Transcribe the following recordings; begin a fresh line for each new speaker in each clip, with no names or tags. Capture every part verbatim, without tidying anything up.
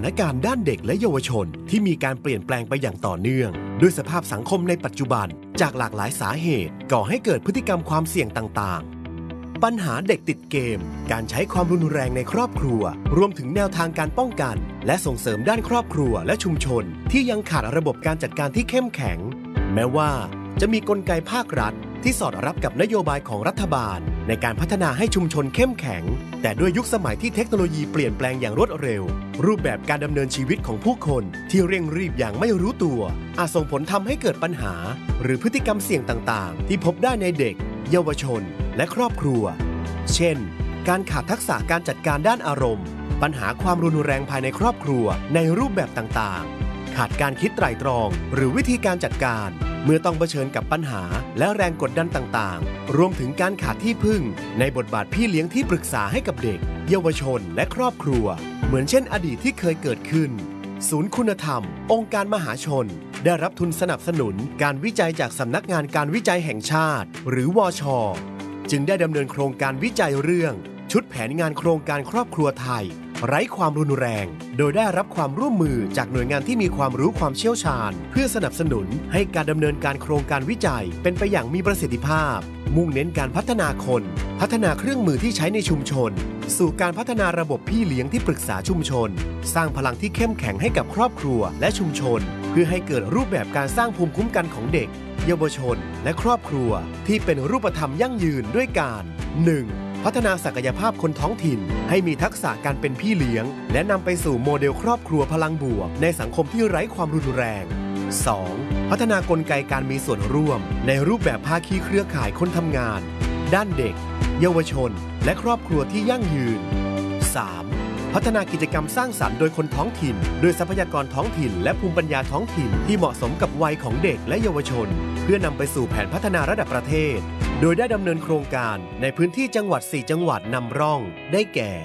านการณ์ด้านเด็กและเยาวชนที่มีการเปลี่ยนแปลงไปอย่างต่อเนื่องด้วยสภาพสังคมในปัจจุบันจากหลากหลายสาเหตุก่อให้เกิดพฤติกรรมความเสี่ยงต่างๆปัญหาเด็กติดเกมการใช้ความรุนแรงในครอบครัวรวมถึงแนวทางการป้องกันและส่งเสริมด้านครอบครัวและชุมชนที่ยังขาดระบบการจัดการที่เข้มแข็งแม้ว่าจะมีกลไกภาครัฐที่สอดรับกับนโยบายของรัฐบาลในการพัฒนาให้ชุมชนเข้มแข็งแต่ด้วยยุคสมัยที่เทคโนโลยีเปลี่ยนแปลงอย่างรวดเร็วรูปแบบการดำเนินชีวิตของผู้คนที่เร่งรีบอย่างไม่รู้ตัวอาจส่งผลทำให้เกิดปัญหาหรือพฤติกรรมเสี่ยงต่างๆที่พบได้ในเด็กเยาวชนและครอบครัวเช่นการขาดทักษะการจัดการด้านอารมณ์ปัญหาความรุนแรงภายในครอบครัวในรูปแบบต่างๆขาดการคิดไตร่ตรองหรือวิธีการจัดการเมื่อต้องเผชิญกับปัญหาและแรงกดดันต่างๆรวมถึงการขาดที่พึ่งในบทบาทพี่เลี้ยงที่ปรึกษาให้กับเด็กเยาวชนและครอบครัวเหมือนเช่นอดีตที่เคยเกิดขึ้นศูนย์คุณธรรมองค์การมหาชนได้รับทุนสนับสนุนการวิจัยจากสำนักงานการวิจัยแห่งชาติหรือวช.จึงได้ดำเนินโครงการวิจัยเรื่องชุดแผนงานโครงการครอบครัวไทยไร้ความรุนแรงโดยได้รับความร่วมมือจากหน่วยงานที่มีความรู้ความเชี่ยวชาญเพื่อสนับสนุนให้การดำเนินการโครงการวิจัยเป็นไปอย่างมีประสิทธิภาพมุ่งเน้นการพัฒนาคนพัฒนาเครื่องมือที่ใช้ในชุมชนสู่การพัฒนาระบบพี่เลี้ยงที่ปรึกษาชุมชนสร้างพลังที่เข้มแข็งให้กับครอบครัวและชุมชนเพื่อให้เกิดรูปแบบการสร้างภูมิคุ้มกันของเด็กเยาวชนและครอบครัวที่เป็นรูปธรรมยั่งยืนด้วยการ หนึ่งพัฒนาศักยภาพคนท้องถิ่นให้มีทักษะการเป็นพี่เลี้ยงและนำไปสู่โมเดลครอบครัวพลังบวกในสังคมที่ไร้ความรุนแรง สอง พัฒนากลไกการมีส่วนร่วมในรูปแบบภาคีเครือข่ายคนทำงานด้านเด็กเยาวชนและครอบครัวที่ยั่งยืน สาม พัฒนากิจกรรมสร้างสรรค์โดยคนท้องถิ่นด้วยทรัพยากรท้องถิ่นและภูมิปัญญาท้องถิ่นที่เหมาะสมกับวัยของเด็กและเยาวชนเพื่อนำไปสู่แผนพัฒนาระดับประเทศโดยได้ดำเนินโครงการในพื้นที่จังหวัดสี่จังหวัดนำร่องได้แก่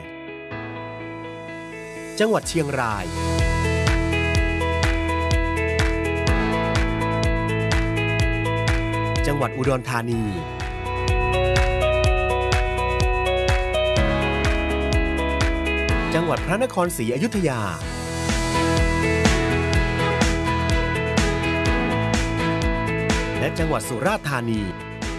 จังหวัดเชียงรายจังหวัดอุดรธานีจังหวัดพระนครศรีอยุธยาและจังหวัดสุราษฎร์ธานี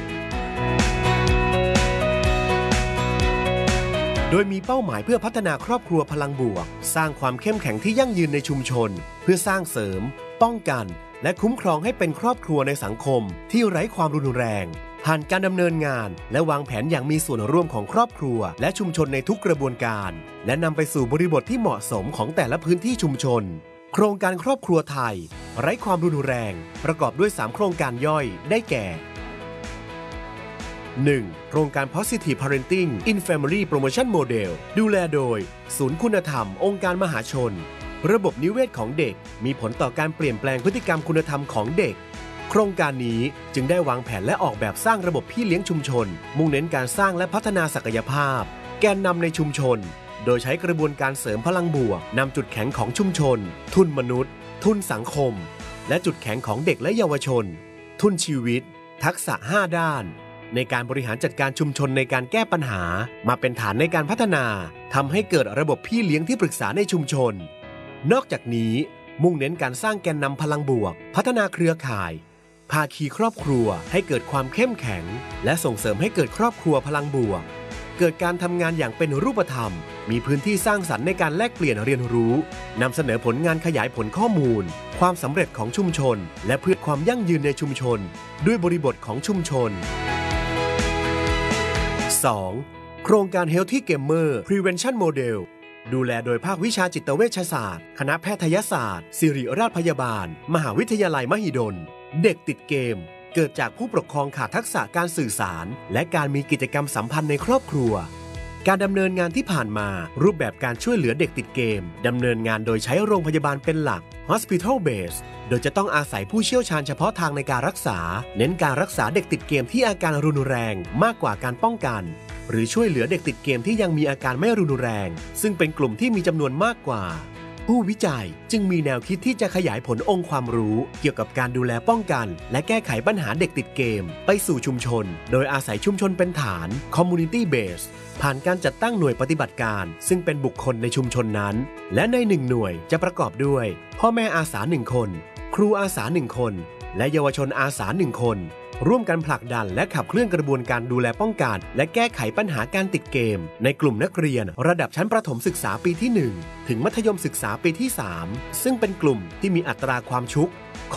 โดยมีเป้าหมายเพื่อพัฒนาครอบครัวพลังบวกสร้างความเข้มแข็งที่ยั่งยืนในชุมชนเพื่อสร้างเสริมป้องกันและคุ้มครองให้เป็นครอบครัวในสังคมที่ไร้ความรุนแรงผ่านการดำเนินงานและวางแผนอย่างมีส่วนร่วมของครอบครัวและชุมชนในทุกกระบวนการและนำไปสู่บริบทที่เหมาะสมของแต่ละพื้นที่ชุมชนโครงการครอบครัวไทยไร้ความรุนแรงประกอบด้วยสามโครงการย่อยได้แก่ หนึ่ง โครงการ Positive Parenting in Family Promotion Model ดูแลโดยศูนย์คุณธรรมองค์การมหาชนระบบนิเวศของเด็กมีผลต่อการเปลี่ยนแปลงพฤติกรรมคุณธรรมของเด็กโครงการนี้จึงได้วางแผนและออกแบบสร้างระบบพี่เลี้ยงชุมชนมุ่งเน้นการสร้างและพัฒนาศักยภาพแกนนำในชุมชนโดยใช้กระบวนการเสริมพลังบวกนำจุดแข็งของชุมชนทุนมนุษย์ทุนสังคมและจุดแข็งของเด็กและเยาวชนทุนชีวิตทักษะห้าด้านในการบริหารจัดการชุมชนในการแก้ปัญหามาเป็นฐานในการพัฒนาทำให้เกิดระบบพี่เลี้ยงที่ปรึกษาในชุมชนนอกจากนี้มุ่งเน้นการสร้างแกนนำพลังบวกพัฒนาเครือข่ายภาคีครอบครัวให้เกิดความเข้มแข็งและส่งเสริมให้เกิดครอบครัวพลังบวกเกิดการทำงานอย่างเป็นรูปธรรมมีพื้นที่สร้างสรรค์ในการแลกเปลี่ยนเรียนรู้นำเสนอผลงานขยายผลข้อมูลความสำเร็จของชุมชนและเพื่อความยั่งยืนในชุมชนด้วยบริบทของชุมชน สอง โครงการ Healthy Gamer Prevention Model ดูแลโดยภาควิชาจิตเวชศาสตร์คณะแพทยศาสตร์ศิริราชพยาบาลมหาวิทยาลัยมหิดลเด็กติดเกมเกิดจากผู้ปกครองขาดทักษะการสื่อสารและการมีกิจกรรมสัมพันธ์ในครอบครัวการดำเนินงานที่ผ่านมารูปแบบการช่วยเหลือเด็กติดเกมดำเนินงานโดยใช้โรงพยาบาลเป็นหลัก Hospital Base โดยจะต้องอาศัยผู้เชี่ยวชาญเฉพาะทางในการรักษาเน้นการรักษาเด็กติดเกมที่อาการรุนแรงมากกว่าการป้องกันหรือช่วยเหลือเด็กติดเกมที่ยังมีอาการไม่รุนแรงซึ่งเป็นกลุ่มที่มีจำนวนมากกว่าผู้วิจัยจึงมีแนวคิดที่จะขยายผลองค์ความรู้เกี่ยวกับการดูแลป้องกันและแก้ไขปัญหาเด็กติดเกมไปสู่ชุมชนโดยอาศัยชุมชนเป็นฐาน Community Base ผ่านการจัดตั้งหน่วยปฏิบัติการซึ่งเป็นบุคคลในชุมชนนั้นและในหนึ่งหน่วยจะประกอบด้วยพ่อแม่อาสาหนึ่งคนครูอาสาหนึ่งคนและเยาวชนอาสาหนึ่งคนร่วมกันผลักดันและขับเคลื่อนกระบวนการดูแลป้องกันและแก้ไขปัญหาการติดเกมในกลุ่มนักเรียนระดับชั้นประถมศึกษาปีที่หนึ่งถึงมัธยมศึกษาปีที่สามซึ่งเป็นกลุ่มที่มีอัตราความชุก